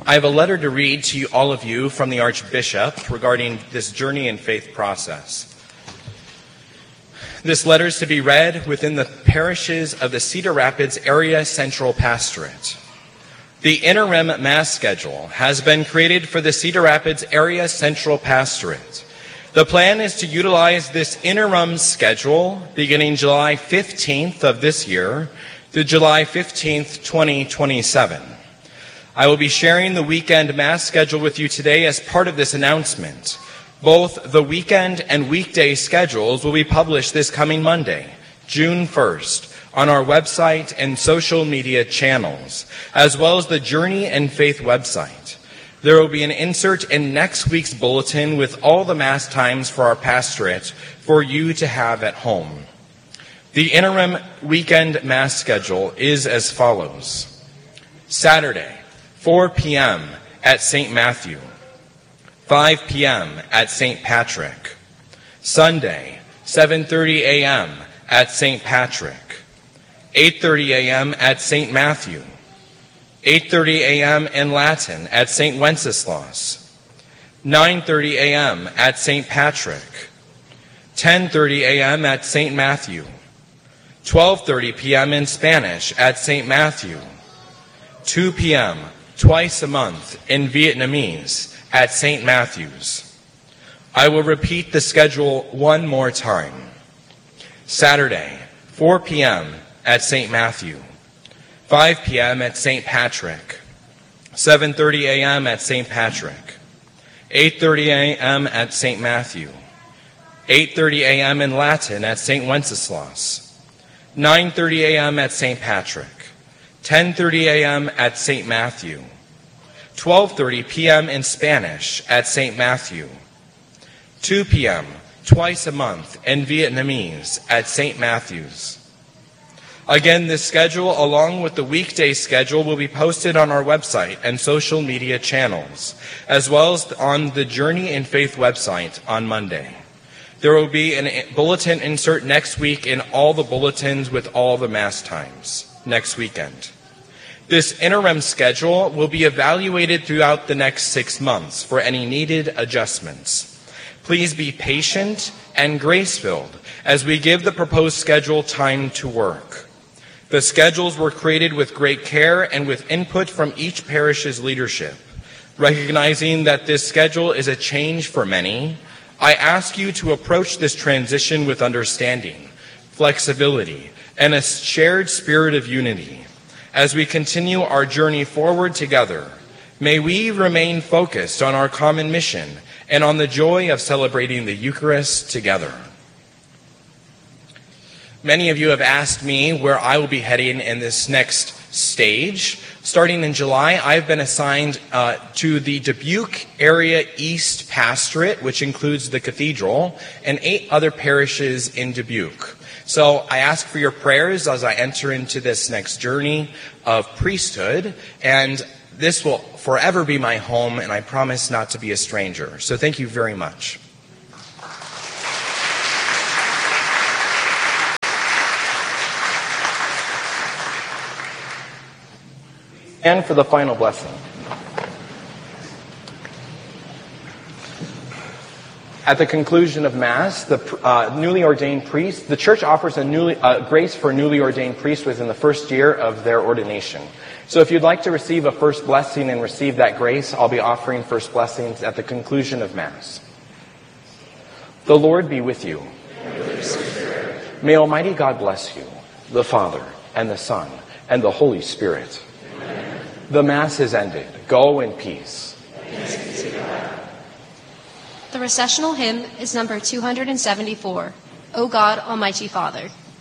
I have a letter to read to all of you from the Archbishop regarding this journey in faith process. This letter is to be read within the parishes of the Cedar Rapids Area Central Pastorate. The interim Mass schedule has been created for the Cedar Rapids Area Central Pastorate. The plan is to utilize this interim schedule beginning July 15th of this year to July 15th, 2027. I will be sharing the weekend Mass schedule with you today as part of this announcement. Both the weekend and weekday schedules will be published this coming Monday, June 1st, on our website and social media channels, as well as the Journey and Faith website. There will be an insert in next week's bulletin with all the Mass times for our pastorate for you to have at home. The interim weekend Mass schedule is as follows. Saturday, 4 p.m. at St. Matthew, 5 p.m. at St. Patrick. Sunday, 7:30 a.m. at St. Patrick, 8:30 a.m. at St. Matthew, 8:30 a.m. in Latin at St. Wenceslaus, 9:30 a.m. at St. Patrick, 10:30 a.m. at St. Matthew, 12:30 p.m. in Spanish at St. Matthew, 2 p.m. twice a month in Vietnamese at St. Matthew's. I will repeat the schedule one more time. Saturday, 4 p.m. at St. Matthew, 5 p.m. at St. Patrick, 7:30 a.m. at St. Patrick, 8:30 a.m. at St. Matthew, 8:30 a.m. in Latin at St. Wenceslaus, 9:30 a.m. at St. Patrick, 10:30 a.m. at St. Matthew, 12:30 p.m. in Spanish at St. Matthew, 2 p.m. twice a month in Vietnamese at St. Matthew's. Again, this schedule, along with the weekday schedule, will be posted on our website and social media channels, as well as on the Journey in Faith website on Monday. There will be a bulletin insert next week in all the bulletins with all the Mass times next weekend. This interim schedule will be evaluated throughout the next 6 months for any needed adjustments. Please be patient and grace-filled as we give the proposed schedule time to work. The schedules were created with great care and with input from each parish's leadership. Recognizing that this schedule is a change for many, I ask you to approach this transition with understanding, flexibility, and a shared spirit of unity. As we continue our journey forward together, may we remain focused on our common mission and on the joy of celebrating the Eucharist together. Many of you have asked me where I will be heading in this next stage. Starting in July, I've been assigned to the Dubuque Area East Pastorate, which includes the cathedral, and 8 other parishes in Dubuque. So I ask for your prayers as I enter into this next journey of priesthood, and this will forever be my home, and I promise not to be a stranger. So thank you very much. And for the final blessing. At the conclusion of Mass, the newly ordained priest, the Church offers a grace for newly ordained priests within the first year of their ordination. So if you'd like to receive a first blessing and receive that grace, I'll be offering first blessings at the conclusion of Mass. The Lord be with you. And with your spirit. May Almighty God bless you, the Father, and the Son, and the Holy Spirit. Amen. The Mass is ended. Go in peace. Thanks be to God. The recessional hymn is number 274, O God, Almighty Father.